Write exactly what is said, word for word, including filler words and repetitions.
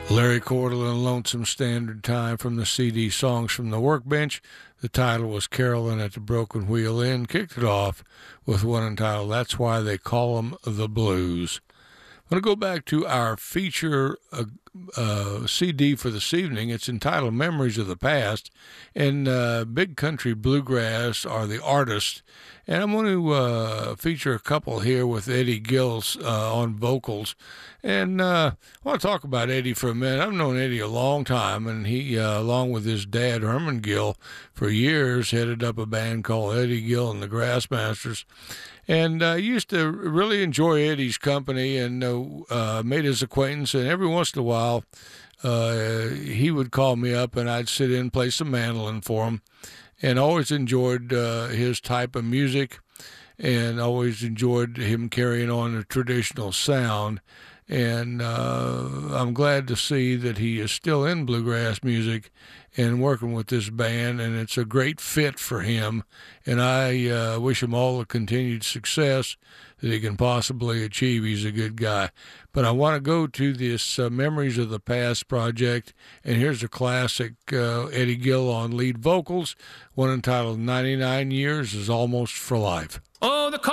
Larry Cordell and Lonesome Standard Time from the C D Songs from the Workbench. The title was Carolyn at the Broken Wheel Inn. Kicked it off with one entitled That's Why They Call 'Em the Blues. I'm going to go back to our feature uh, uh, C D for this evening. It's entitled Memories of the Past, and uh, Big Country Bluegrass are the artists. And I'm going to uh, feature a couple here with Eddie Gills uh, on vocals. And uh, I want to talk about Eddie for a minute. I've known Eddie a long time, and he, uh, along with his dad, Herman Gill, for years headed up a band called Eddie Gill and the Grassmasters. And I uh, used to really enjoy Eddie's company and uh, uh, made his acquaintance. And every once in a while, uh, he would call me up, and I'd sit in and play some mandolin for him. And always enjoyed uh, his type of music, and always enjoyed him carrying on a traditional sound. And uh, I'm glad to see that he is still in bluegrass music and working with this band, and it's a great fit for him. And I uh, wish him all the continued success that he can possibly achieve. He's a good guy. But I want to go to this uh, Memories of the Past project, and here's a classic, uh, Eddie Gill on lead vocals, one entitled ninety-nine Years is Almost for Life. Oh, the